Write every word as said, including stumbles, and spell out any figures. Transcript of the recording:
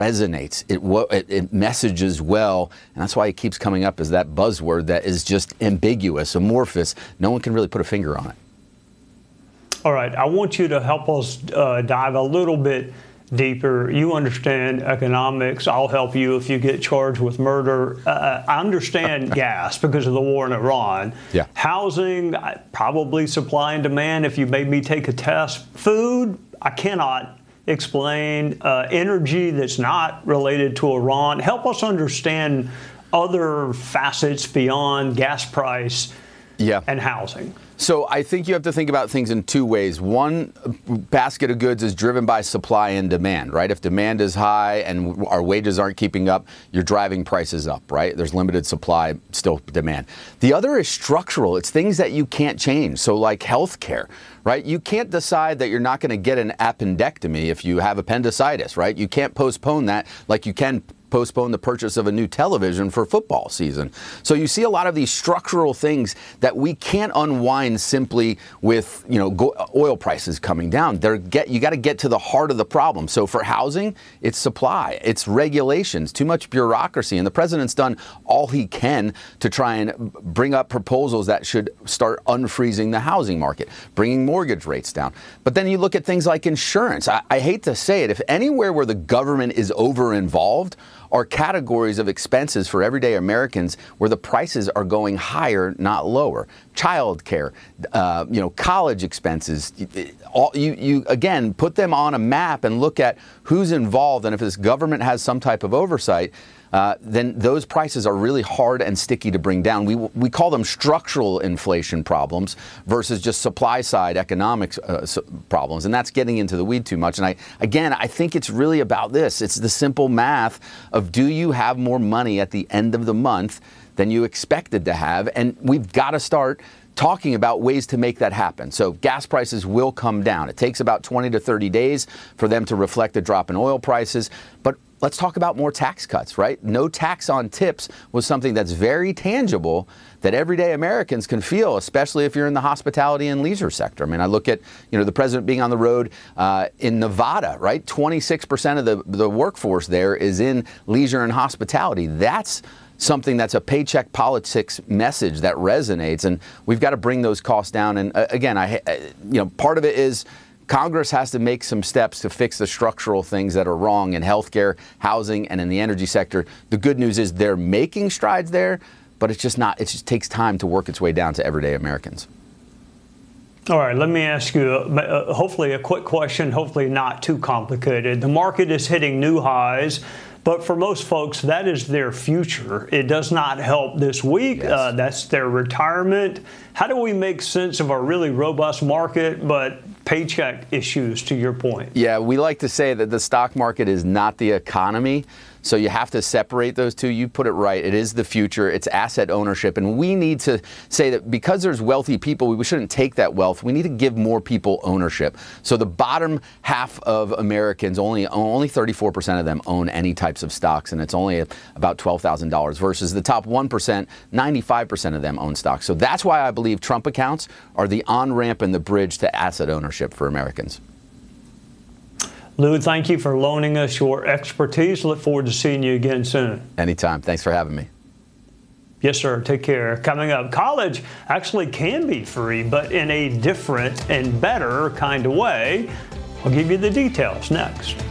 resonates. It, it it messages well, and that's why it keeps coming up as that buzzword that is just ambiguous, amorphous. No one can really put a finger on it. All right, I want you to help us uh, dive a little bit deeper. You understand economics. I'll help you if you get charged with murder. Uh, I understand gas because of the war in Iran. Yeah. Housing, probably supply and demand if you made me take a test. Food, I cannot explain. Uh, energy that's not related to Iran. Help us understand other facets beyond gas price yeah. and housing. So I think you have to think about things in two ways. One basket of goods is driven by supply and demand, right? If demand is high and our wages aren't keeping up, you're driving prices up, right? There's limited supply, still demand. The other is structural. It's things that you can't change. So like healthcare, right? You can't decide that you're not going to get an appendectomy if you have appendicitis, right? You can't postpone that like you can postpone the purchase of a new television for football season. So you see a lot of these structural things that we can't unwind simply with, you know, go, oil prices coming down. They're get you got to get to the heart of the problem. So for housing, it's supply, it's regulations, too much bureaucracy, and the president's done all he can to try and bring up proposals that should start unfreezing the housing market, bringing mortgage rates down. But then you look at things like insurance. I, I hate to say it, if anywhere where the government is over involved are categories of expenses for everyday Americans where the prices are going higher, not lower. Child care, uh, you know, college expenses. All, you, you, again, put them on a map and look at who's involved. And if this government has some type of oversight, Uh, then those prices are really hard and sticky to bring down. We we call them structural inflation problems versus just supply side economics uh, problems, and that's getting into the weed too much. And I again, I think it's really about this. It's the simple math of, do you have more money at the end of the month than you expected to have? And we've got to start talking about ways to make that happen. So gas prices will come down. It takes about twenty to thirty days for them to reflect a drop in oil prices, but let's talk about more tax cuts, right? No tax on tips was something that's very tangible that everyday Americans can feel, especially if you're in the hospitality and leisure sector. I mean, I look at, you know, the president being on the road uh, in Nevada, right? twenty-six percent of the, the workforce there is in leisure and hospitality. That's something that's a paycheck politics message that resonates, and we've got to bring those costs down. And uh, again, I, you know, part of it is Congress has to make some steps to fix the structural things that are wrong in healthcare, housing, and in the energy sector. The good news is they're making strides there, but it's just not, it just takes time to work its way down to everyday Americans. All right, let me ask you, uh, hopefully a quick question, hopefully not too complicated. The market is hitting new highs, but for most folks, that is their future. It does not help this week. Yes. Uh, that's their retirement. How do we make sense of a really robust market, but paycheck issues, to your point? Yeah, we like to say that the stock market is not the economy. So you have to separate those two. You put it right. It is the future. It's asset ownership. And we need to say that because there's wealthy people, we shouldn't take that wealth. We need to give more people ownership. So the bottom half of Americans, only only thirty-four percent of them own any types of stocks, and it's only about twelve thousand dollars versus the top one percent, ninety-five percent of them own stocks. So that's why I believe Trump accounts are the on-ramp and the bridge to asset ownership for Americans. Lou, thank you for loaning us your expertise. Look forward to seeing you again soon. Anytime. Thanks for having me. Yes, sir. Take care. Coming up, college actually can be free, but in a different and better kind of way. I'll give you the details next.